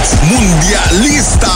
Mundialista.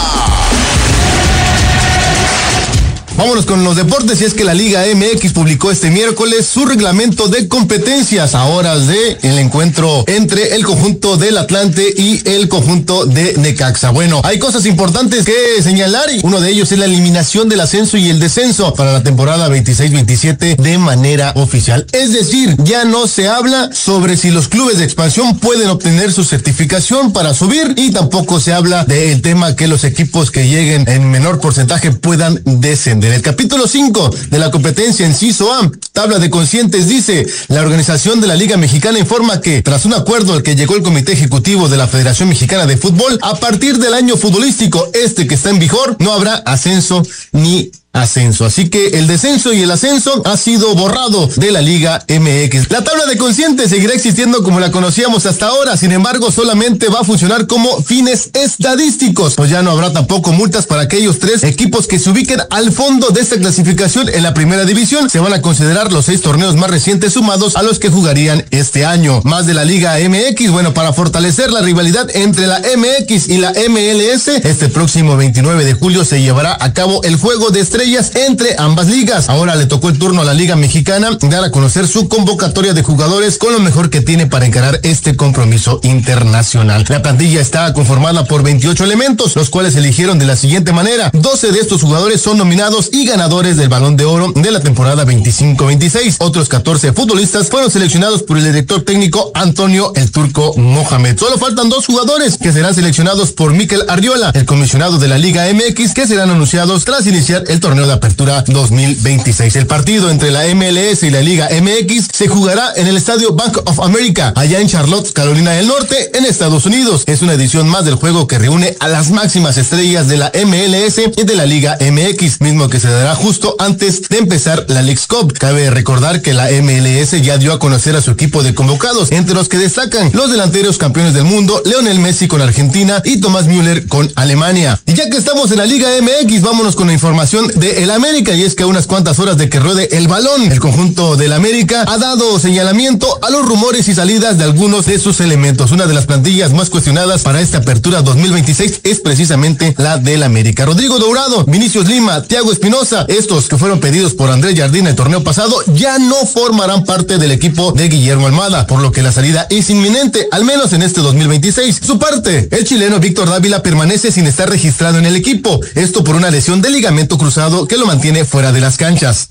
Vámonos con los deportes, y es que la Liga MX publicó este miércoles su reglamento de competencias a horas de el encuentro entre el conjunto del Atlante y el conjunto de Necaxa. Bueno, hay cosas importantes que señalar, y uno de ellos es la eliminación del ascenso y el descenso para la temporada 26-27 de manera oficial. Es decir, ya no se habla sobre si los clubes de expansión pueden obtener su certificación para subir, y tampoco se habla del tema que los equipos que lleguen en menor porcentaje puedan descender. El capítulo 5 de la competencia, inciso A, tabla de conscientes, dice: la organización de la Liga Mexicana informa que, tras un acuerdo al que llegó el Comité Ejecutivo de la Federación Mexicana de Fútbol, a partir del año futbolístico que está en vigor, no habrá ascenso ni ascenso. Así que el descenso y el ascenso ha sido borrado de la Liga MX. La tabla de conscientes seguirá existiendo como la conocíamos hasta ahora, sin embargo solamente va a funcionar como fines estadísticos, pues ya no habrá tampoco multas para aquellos 3 equipos que se ubiquen al fondo de esta clasificación en la primera división. Se van a considerar los 6 torneos más recientes sumados a los que jugarían este año. Más de la Liga MX, bueno, para fortalecer la rivalidad entre la MX y la MLS, este próximo 29 de julio se llevará a cabo el juego de estrellas entre ambas ligas. Ahora le tocó el turno a la Liga Mexicana dar a conocer su convocatoria de jugadores con lo mejor que tiene para encarar este compromiso internacional. La plantilla está conformada por 28 elementos, los cuales eligieron de la siguiente manera: 12 de estos jugadores son nominados y ganadores del Balón de Oro de la temporada 25-26. Otros 14 futbolistas fueron seleccionados por el director técnico Antonio El Turco Mohamed. Solo faltan 2 jugadores que serán seleccionados por Mikel Arriola, el comisionado de la Liga MX, que serán anunciados tras iniciar el torneo de apertura 2026. El partido entre la MLS y la Liga MX se jugará en el estadio Bank of America, allá en Charlotte, Carolina del Norte, en Estados Unidos. Es una edición más del juego que reúne a las máximas estrellas de la MLS y de la Liga MX, mismo que se dará justo antes de empezar la Leagues Cup. Cabe recordar que la MLS ya dio a conocer a su equipo de convocados, entre los que destacan los delanteros campeones del mundo, Lionel Messi con Argentina y Thomas Müller con Alemania. Y ya que estamos en la Liga MX, vámonos con la información de el América, y es que a unas cuantas horas de que ruede el balón, el conjunto del América ha dado señalamiento a los rumores y salidas de algunos de sus elementos. Una de las plantillas más cuestionadas para esta apertura 2026 es precisamente la del América. Rodrigo Dourado, Vinicius Lima, Thiago Espinosa, estos que fueron pedidos por Andrés Jardín el torneo pasado, ya no formarán parte del equipo de Guillermo Almada, por lo que la salida es inminente, al menos en este 2026. Su parte, el chileno Víctor Dávila permanece sin estar registrado en el equipo, esto por una lesión de ligamento cruzado que lo mantiene fuera de las canchas.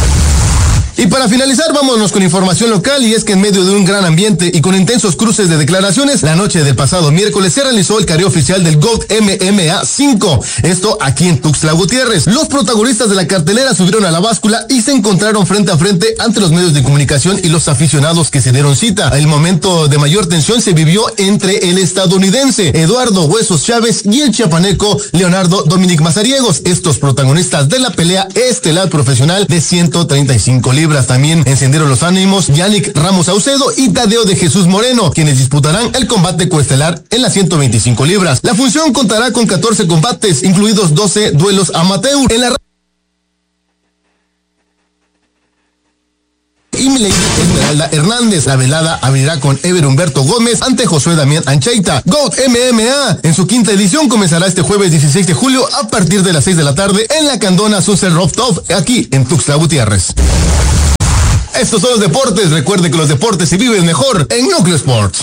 Y para finalizar, vámonos con información local, y es que en medio de un gran ambiente y con intensos cruces de declaraciones, la noche del pasado miércoles se realizó el careo oficial del GOAT MMA 5, esto aquí en Tuxtla Gutiérrez. Los protagonistas de la cartelera subieron a la báscula y se encontraron frente a frente ante los medios de comunicación y los aficionados que se dieron cita. El momento de mayor tensión se vivió entre el estadounidense Eduardo Huesos Chávez y el chiapaneco Leonardo Dominic Mazariegos, estos protagonistas de la pelea estelar profesional de 135 libras. También encendieron los ánimos Yannick Ramos Saucedo y Tadeo de Jesús Moreno, quienes disputarán el combate coestelar en las 125 libras. La función contará con 14 combates, incluidos 12 duelos amateur. En la y Milady Esmeralda Hernández. La velada abrirá con Ever Humberto Gómez ante Josué Damián Anchaita. GOAT MMA en su 5ª edición comenzará este jueves 16 de julio a partir de las 6 de la tarde en la Candona Sunset Rooftop, aquí en Tuxtla Gutiérrez. Estos son los deportes. Recuerde que los deportes se viven mejor en Núcleo Sports.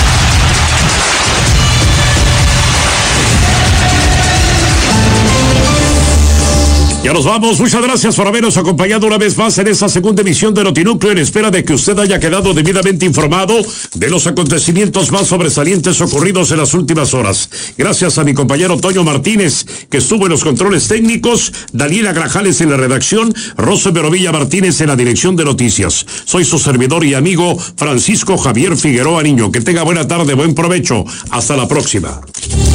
Ya nos vamos. Muchas gracias por habernos acompañado una vez más en esta segunda emisión de Notinúcleo, en espera de que usted haya quedado debidamente informado de los acontecimientos más sobresalientes ocurridos en las últimas horas. Gracias a mi compañero Toño Martínez, que estuvo en los controles técnicos, Daniela Grajales en la redacción, Rosa Verovilla Martínez en la dirección de noticias. Soy su servidor y amigo Francisco Javier Figueroa Niño. Que tenga buena tarde, buen provecho. Hasta la próxima.